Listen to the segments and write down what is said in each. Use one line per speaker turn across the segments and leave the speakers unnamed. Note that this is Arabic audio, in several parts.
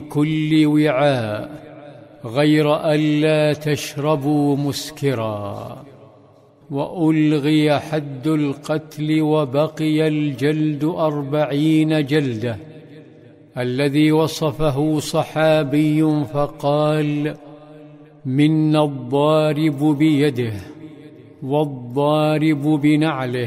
كل وعاء غير ألا تشربوا مسكرا. وألغي حد القتل وبقي الجلد 40 جلدة، الذي وصفه صحابي فقال: منا الضارب بيده، والضارب بنعله،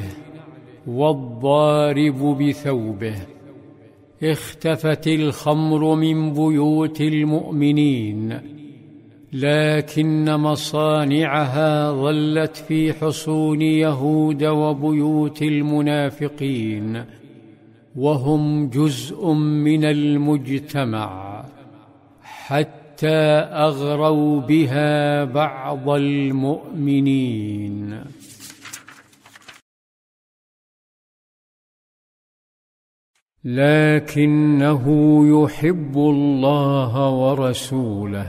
والضارب بثوبه. اختفت الخمر من بيوت المؤمنين، لكن مصانعها ظلت في حصون يهود وبيوت المنافقين، وهم جزء من المجتمع، حتى أغروا بها بعض المؤمنين. لكنه يحب الله ورسوله.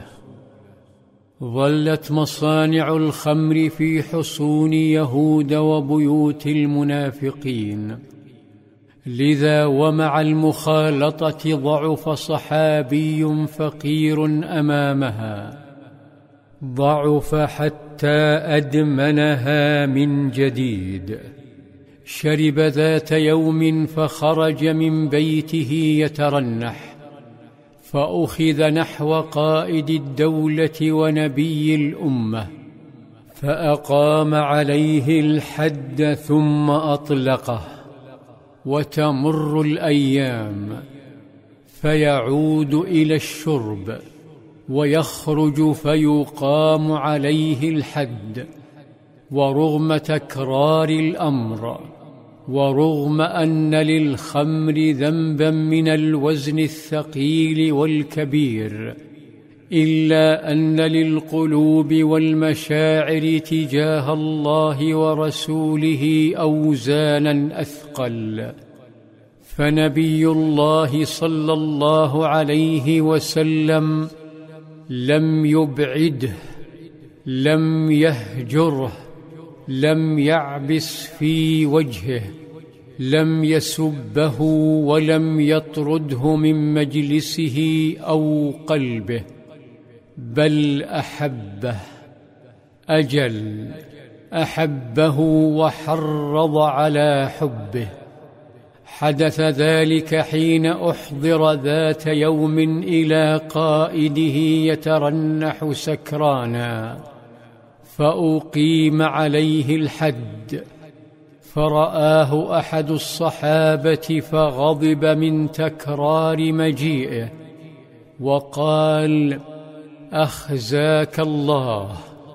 ظلت مصانع الخمر في حصون يهود وبيوت المنافقين، لذا ومع المخالطة ضعف صحابي فقير أمامها، ضعف حتى أدمنها من جديد. شرب ذات يوم فخرج من بيته يترنح، فأخذ نحو قائد الدولة ونبي الأمة، فأقام عليه الحد ثم أطلقه. وتمر الأيام، فيعود إلى الشرب، ويخرج فيقام عليه الحد. ورغم تكرار الأمر، ورغم أن للخمر ذنبا من الوزن الثقيل والكبير، إلا أن للقلوب والمشاعر تجاه الله ورسوله أوزانا أثقل. فنبي الله صلى الله عليه وسلم لم يبعده، لم يهجره، لم يعبس في وجهه، لم يسبه، ولم يطرده من مجلسه أو قلبه، بل أحبه. أجل أحبه وحرض على حبه. حدث ذلك حين أحضر ذات يوم إلى قائده يترنح سكرانا، فأقيم عليه الحد، فرآه أحد الصحابة فغضب من تكرار مجيئه، وقال: أخزاك الله،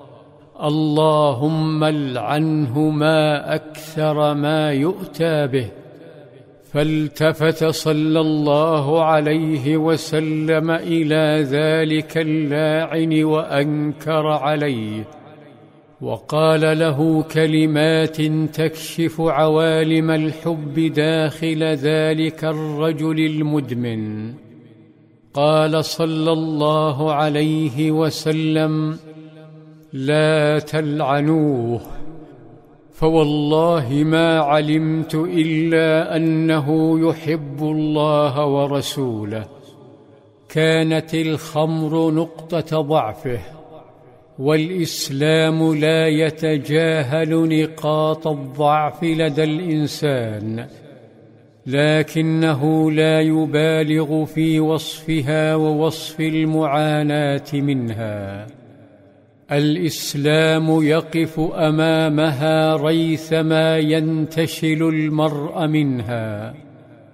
اللهم العنه، ما أكثر ما يؤتى به. فالتفت صلى الله عليه وسلم إلى ذلك اللاعن وأنكر عليه، وقال له كلمات تكشف عوالم الحب داخل ذلك الرجل المدمن. قال صلى الله عليه وسلم: لا تلعنوه، فوالله ما علمت إلا أنه يحب الله ورسوله. كانت الخمر نقطة ضعفه، والإسلام لا يتجاهل نقاط الضعف لدى الإنسان، لكنه لا يبالغ في وصفها ووصف المعاناة منها. الإسلام يقف أمامها ريثما ينتشل المرء منها.